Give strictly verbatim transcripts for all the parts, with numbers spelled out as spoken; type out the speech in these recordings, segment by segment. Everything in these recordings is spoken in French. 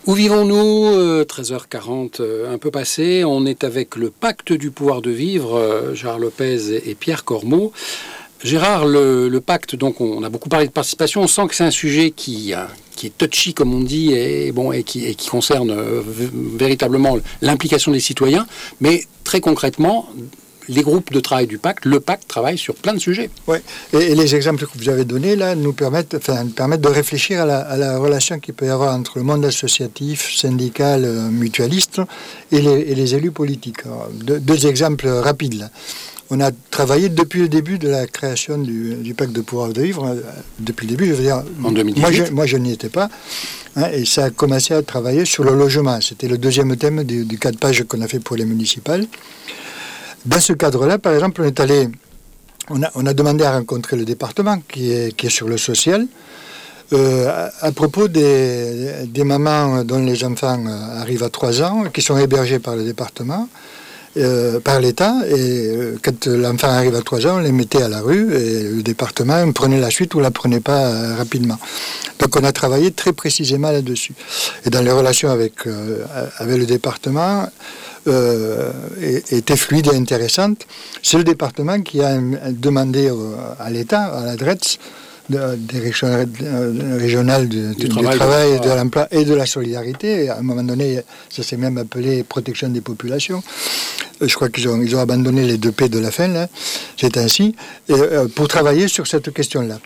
Où vivons-nous euh, treize heures quarante, euh, un peu passé. On est avec le Pacte du pouvoir de vivre, euh, Gérard Lopez et Pierre Cormeau. Gérard, le, le pacte, donc on a beaucoup parlé de participation. On sent que c'est un sujet qui, euh, qui est touchy, comme on dit, et, bon, et, qui, et qui concerne euh, v- véritablement l'implication des citoyens. Mais très concrètement, les groupes de travail du pacte, le pacte travaille sur plein de sujets. Oui, et, et les exemples que vous avez donnés là nous permettent, enfin, permettent de réfléchir à la, à la relation qu'il peut y avoir entre le monde associatif, syndical, euh, mutualiste et les, et les élus politiques. Alors, deux, deux exemples rapides là. On a travaillé depuis le début de la création du, du pacte de pouvoir de vivre, euh, depuis le début, je veux dire, En deux mille dix-huit. moi je, moi je n'y étais pas, hein, et ça a commencé à travailler sur le logement. C'était le deuxième thème du, du quatre pages qu'on a fait pour les municipales. Dans ce cadre-là, par exemple, on est allé, on a, on a demandé à rencontrer le département qui est, qui est sur le social, euh, à, à propos des, des mamans dont les enfants arrivent à trois ans, qui sont hébergés par le département, euh, par l'État, et euh, quand l'enfant arrive à trois ans, on les mettait à la rue, et le département prenait la suite ou la prenait pas euh, rapidement. Donc on a travaillé très précisément là-dessus. Et dans les relations avec, euh, avec le département, Euh, était fluide et intéressante. C'est le département qui a demandé à l'État, à la D R E T S, de, des régions, régionales du, du, du travail, travail de, de l'emploi et de la solidarité. Et à un moment donné, ça s'est même appelé protection des populations. Je crois qu'ils ont, ils ont abandonné les deux P de la fin, là. C'est ainsi. Et, euh, pour travailler sur cette question-là.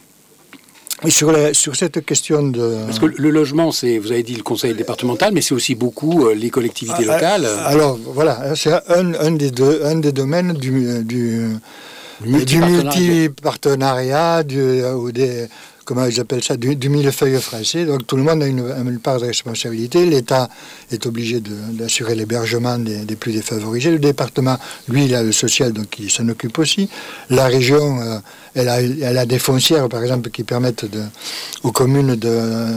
Et sur, la, sur cette question de... Parce que le logement, c'est, vous avez dit le conseil départemental, mais c'est aussi beaucoup euh, les collectivités ah, locales. Alors, voilà, c'est un, un, des, deux, un des domaines du, du, du multi-partenariat, du, ou des... comment ils appellent ça, du, du millefeuille français. Donc tout le monde a une, une part de responsabilité. L'État est obligé de, d'assurer l'hébergement des, des plus défavorisés. Le département, lui, il a le social, donc il s'en occupe aussi. La région, euh, elle, a, elle a des foncières, par exemple, qui permettent de, aux communes de,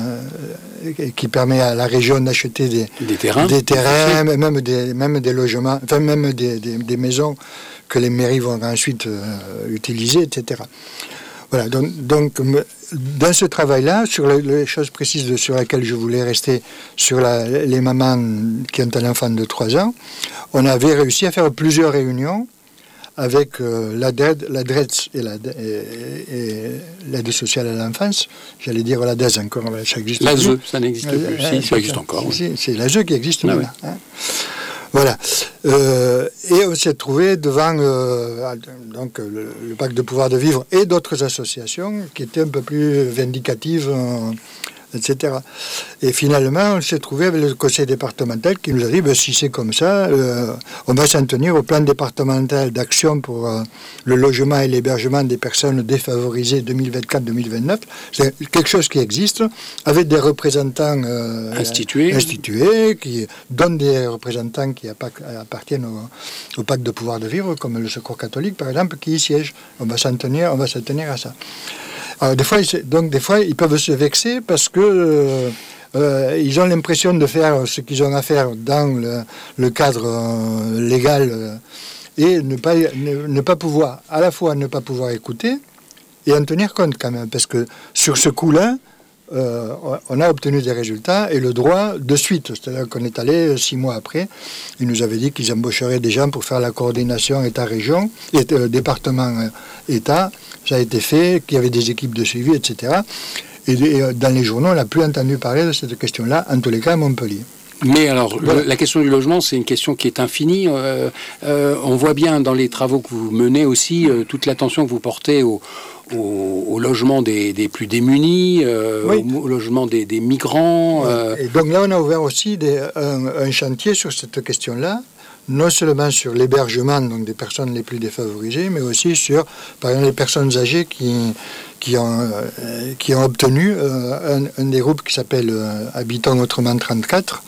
euh, qui permet à la région d'acheter des, des terrains, des terrains, même des, même des logements, enfin même des, des, des maisons que les mairies vont ensuite euh, utiliser, et cetera. Voilà, donc, donc dans ce travail-là, sur les, les choses précises de, sur lesquelles je voulais rester, sur la, les mamans qui ont un enfant de trois ans, on avait réussi à faire plusieurs réunions avec euh, la D R E T S et, la, et, et l'aide sociale à l'enfance, j'allais dire la D E S encore, ça existe l'A S E, plus. ça n'existe plus, euh, si, ça existe encore. C'est, oui. c'est l'A S E qui existe ah, maintenant. Oui. Hein. Voilà. Euh, et on s'est trouvé devant euh, donc, le, le pacte de pouvoir de vivre et d'autres associations qui étaient un peu plus vindicatives, euh, et cetera. Et finalement, on s'est trouvé avec le conseil départemental qui nous a dit ben, si c'est comme ça, euh, on va s'en tenir au plan départemental d'action pour euh, le logement et l'hébergement des personnes défavorisées deux mille vingt-quatre deux mille vingt-neuf. C'est quelque chose qui existe, avec des représentants euh, institués. institués, qui donnent des représentants qui appartiennent au, au pacte de pouvoir de vivre, comme le Secours catholique, par exemple, qui y siège. On va s'en tenir, on va s'en tenir à ça. Alors, des fois, donc, des fois, ils peuvent se vexer parce que euh, euh, ils ont l'impression de faire ce qu'ils ont à faire dans le, le cadre euh, légal euh, et ne pas, ne, ne pas pouvoir, à la fois ne pas pouvoir écouter et en tenir compte quand même. Parce que sur ce coup-là, euh, on a obtenu des résultats et le droit de suite. C'est-à-dire qu'on est allé six mois après, ils nous avaient dit qu'ils embaucheraient des gens pour faire la coordination État-région, euh, département-État. Ça a été fait, qu'il y avait des équipes de suivi, et cetera. Et, et dans les journaux, on n'a plus entendu parler de cette question-là, en tous les cas à Montpellier. Mais alors, voilà. le, la question du logement, c'est une question qui est infinie. Euh, euh, on voit bien dans les travaux que vous menez aussi euh, toute l'attention que vous portez au, au, au logement des, des plus démunis, euh, oui. au, au logement des, des migrants. Euh... Et donc là, on a ouvert aussi des, un, un chantier sur cette question-là, non seulement sur l'hébergement donc des personnes les plus défavorisées, mais aussi sur, par exemple, les personnes âgées qui, qui, ont, euh, qui ont obtenu, euh, un, un des groupes qui s'appelle euh, Habitants Autrement trente-quatre,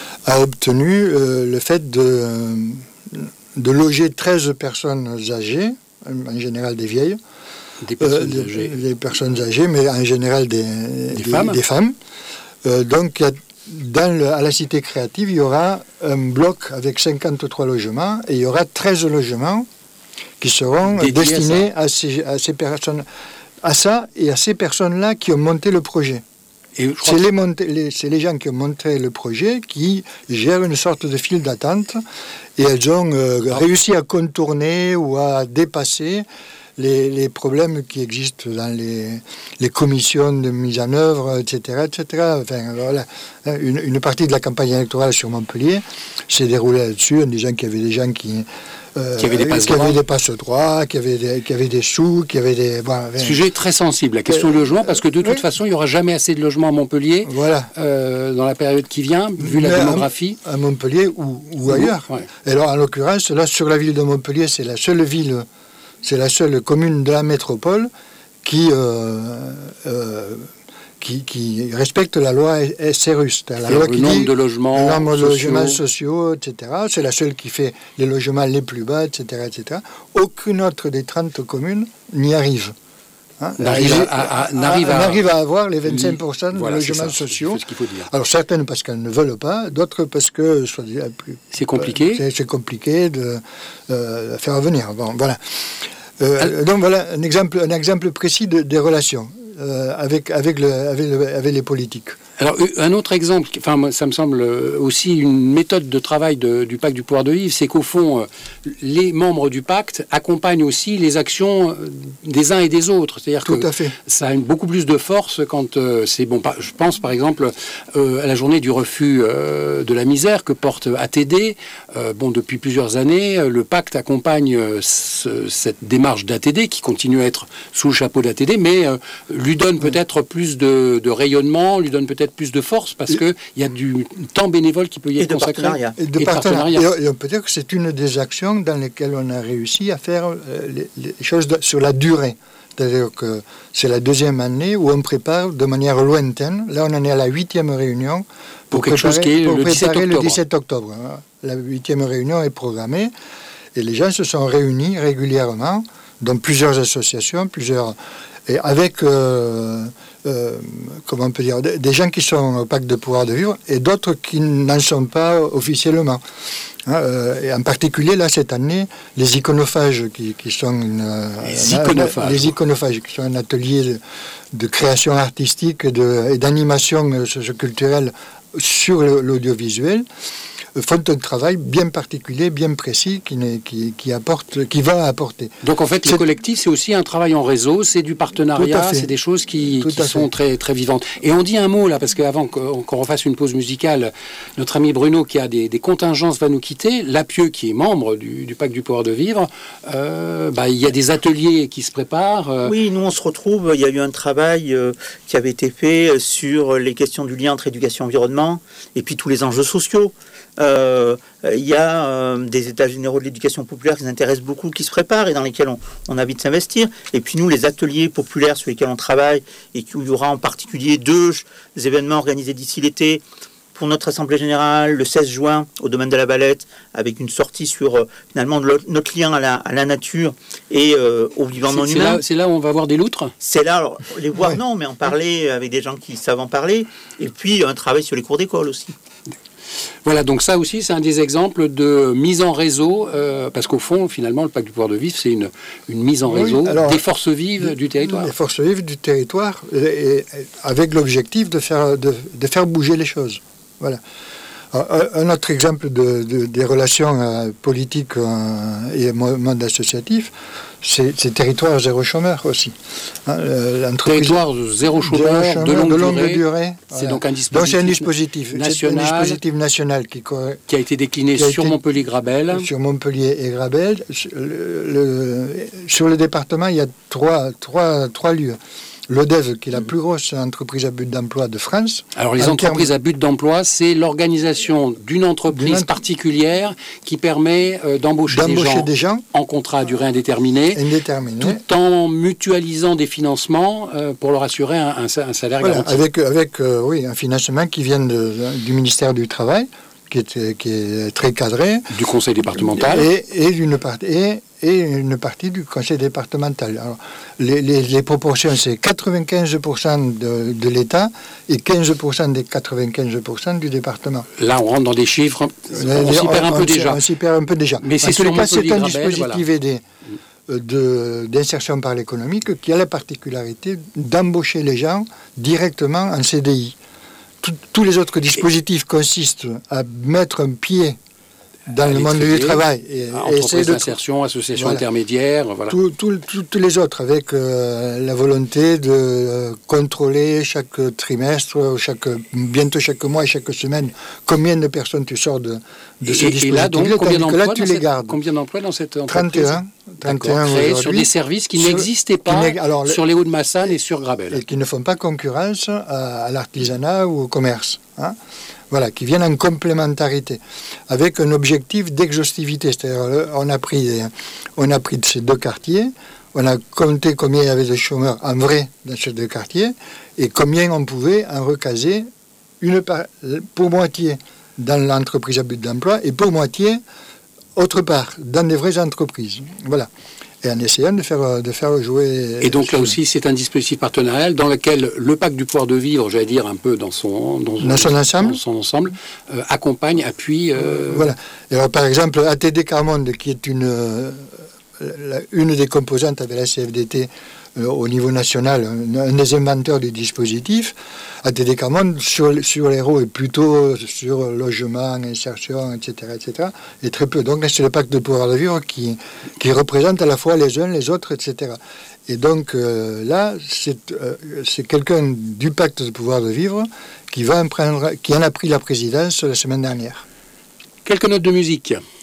a obtenu euh, le fait de, de loger treize personnes âgées, en général des vieilles, des personnes, euh, âgées. Des, des personnes âgées, mais en général des, des, des femmes. Des femmes. Euh, donc, il y a Dans le, à la cité créative, il y aura un bloc avec cinquante-trois logements et il y aura treize logements qui seront Dédié destinés à, à, ces, à ces personnes, à ça et à ces personnes-là qui ont monté le projet. Et c'est, les monte- les, c'est les gens qui ont monté le projet qui gèrent une sorte de file d'attente et elles ont euh, ah. réussi à contourner ou à dépasser les, les problèmes qui existent dans les, les commissions de mise en œuvre, et cetera, et cetera. Enfin, voilà. Une, une partie de la campagne électorale sur Montpellier s'est déroulée là-dessus, en disant qu'il y avait des gens qui... Euh, qui avait des passe qui avaient des passe droits, qui avaient des, qui avaient des sous, qui avaient des... Bon, enfin, sujet très sensible, la question euh, du logement, parce que de toute oui. façon, il n'y aura jamais assez de logements à Montpellier voilà. euh, dans la période qui vient, vu Mais la démographie. À, à Montpellier ou, ou ailleurs. Ouais. Et alors, en l'occurrence, là, sur la ville de Montpellier, c'est la seule ville, c'est la seule commune de la métropole qui... Euh, euh, Qui, qui respecte la loi S R U, la loi le qui nombre dit de logements, le nombre de sociaux. logements sociaux, et cetera. C'est la seule qui fait les logements les plus bas, et cetera, et cetera. Aucune autre des trente communes n'y arrive. Hein, n'arrive, à, à, à, n'arrive, à, n'arrive à avoir les vingt-cinq pour cent de voilà, logements ça, sociaux. C'est ce qu'il faut dire. Alors certaines parce qu'elles ne veulent pas, d'autres parce que soit, c'est compliqué. C'est, c'est compliqué de euh, faire venir. Bon, voilà. Euh, donc voilà un exemple, un exemple précis de, des relations. Euh, avec, avec, le, avec, le, avec les politiques. Alors, un autre exemple, enfin, ça me semble aussi une méthode de travail de, du pacte du pouvoir de vivre, c'est qu'au fond, les membres du pacte accompagnent aussi les actions des uns et des autres. C'est-à-dire Tout que à fait. Ça a une, beaucoup plus de force quand euh, c'est bon. Je pense par exemple euh, à la journée du refus euh, de la misère que porte A T D. Euh, bon, depuis plusieurs années, le pacte accompagne euh, ce, cette démarche d'A T D qui continue à être sous le chapeau d'A T D, mais euh, lui donne peut-être plus de, de rayonnement, lui donne peut-être plus de force parce qu'il y a du temps bénévole qui peut y être consacré. Et de partenariat. Et, et on peut dire que c'est une des actions dans lesquelles on a réussi à faire euh, les, les choses de, sur la durée. C'est-à-dire que c'est la deuxième année où on prépare de manière lointaine. Là, on en est à la huitième réunion pour, pour quelque préparer, chose qui est pour le dix-sept octobre. Le dix-sept octobre. La huitième réunion est programmée et les gens se sont réunis régulièrement dans plusieurs associations, plusieurs... Et avec, euh, euh, comment on peut dire, des gens qui sont au pacte de pouvoir de vivre et d'autres qui n'en sont pas officiellement. Hein, euh, et en particulier, là, cette année, les iconophages qui, qui sont... Une, les, un, iconophages. Un, les iconophages, qui sont un atelier de, de création artistique et, de, et d'animation socioculturelle sur l'audiovisuel, font un travail bien particulier, bien précis, qui, qui, qui, apporte, qui va apporter. Donc en fait, le c'est... collectif, c'est aussi un travail en réseau, c'est du partenariat, c'est des choses qui, qui sont très, très vivantes. Et on dit un mot là, parce qu'avant qu'on, qu'on refasse une pause musicale, notre ami Bruno, qui a des, des contingences, va nous quitter. Lapieux, qui est membre du, du pacte du pouvoir de vivre, euh, bah, il y a des ateliers qui se préparent. Euh... Oui, nous on se retrouve, il y a eu un travail euh, qui avait été fait sur les questions du lien entre éducation et environnement, et puis tous les enjeux sociaux. Il euh, y a euh, des états généraux de l'éducation populaire qui nous intéressent beaucoup, qui se préparent et dans lesquels on, on a envie de s'investir. Et puis nous, les ateliers populaires sur lesquels on travaille et où il y aura en particulier deux événements organisés d'ici l'été pour notre Assemblée Générale, le seize juin, au domaine de la Valette, avec une sortie sur euh, finalement le, notre lien à la, à la nature et euh, au vivant non humain. Là, c'est là où on va voir des loutres ? C'est là, alors, les voir ouais. non, mais en parler avec des gens qui savent en parler. Et puis un travail sur les cours d'école aussi. Voilà, donc ça aussi, c'est un des exemples de mise en réseau, euh, parce qu'au fond, finalement, le pacte du pouvoir de vivre, c'est une, une mise en oui, réseau alors, des forces vives du territoire. Des forces vives du territoire, et, et, avec l'objectif de faire, de, de faire bouger les choses. Voilà. Alors, un autre exemple de, de, des relations euh, politiques euh, et monde associatif, c'est, c'est territoire zéro chômeur aussi. Hein, territoire zéro chômeur, zéro chômeur de longue, de longue durée. durée. C'est voilà. donc un dispositif, donc c'est un dispositif national, c'est un dispositif national qui, qui a été décliné a sur Montpellier-Grabel. Sur Montpellier et Grabel. Le, le, sur le département, il y a trois, trois, trois lieux. L'O D E V, qui est la plus grosse entreprise à but d'emploi de France. Alors, les entreprises termes... à but d'emploi, c'est l'organisation d'une entreprise d'une... particulière qui permet euh, d'embaucher, d'embaucher des, gens des gens en contrat à durée indéterminée, indéterminée. tout en mutualisant des financements euh, pour leur assurer un, un, un salaire voilà, garanti. Avec, avec euh, oui, un financement qui vient de, du ministère du Travail, qui est, qui est très cadré. Du conseil départemental. Et, et, d'une part, et, et une partie du conseil départemental. Alors, les, les, les proportions, c'est quatre-vingt-quinze pour cent de, de l'État et quinze pour cent des quatre-vingt-quinze pour cent du département. Là, on rentre dans des chiffres, on, on s'y perd un peu on, déjà. On s'y perd un peu déjà. Mais c'est sur cas, c'est un Grabel, dispositif voilà. aidé de, d'insertion par l'économique qui a la particularité d'embaucher les gens directement en C D I. Tout, tous les autres dispositifs consistent à mettre un pied dans le monde du travail. Et, entreprise d'insertion, association voilà. intermédiaire, voilà. Tous tout, tout, tout les autres, avec euh, la volonté de euh, contrôler chaque trimestre, chaque, bientôt chaque mois et chaque semaine, combien de personnes tu sors de, de et, ce dispositif. Et là, donc, combien d'emplois, là, tu les cette, gardes. combien d'emplois dans cette entreprise? trente et un. trente et un créés sur des services qui sur, n'existaient pas qui alors, sur les Hauts-de-Massanes et sur Grabel. Et qui ne font pas concurrence à, à l'artisanat ou au commerce. Hein. Voilà, qui viennent en complémentarité, avec un objectif d'exhaustivité. C'est-à-dire, on a pris, on a pris de ces deux quartiers, on a compté combien il y avait de chômeurs en vrai dans ces deux quartiers, et combien on pouvait en recaser une par, pour moitié dans l'entreprise à but d'emploi, et pour moitié autre part, dans des vraies entreprises. Voilà. Et en essayant de faire, de faire jouer... Et donc là aussi, c'est un dispositif partenarial dans lequel le pacte du pouvoir de vivre, j'allais dire un peu dans son, dans dans son ensemble, dans son ensemble euh, accompagne, appuie... Euh... Voilà. Et alors, par exemple, A T D Carmonde, qui est une, euh, une des composantes avec la C F D T euh, au niveau national, un, un des inventeurs du dispositif, A T D Carmonde, sur, sur les rôles, plutôt sur logement, insertion, et cetera, et cetera, et très peu. Donc, c'est le pacte de pouvoir de vivre qui, qui représente à la fois les uns, les autres, et cetera. Et donc, euh, là, c'est, euh, c'est quelqu'un du pacte de pouvoir de vivre qui, va en prendre, qui en a pris la présidence la semaine dernière. Quelques notes de musique.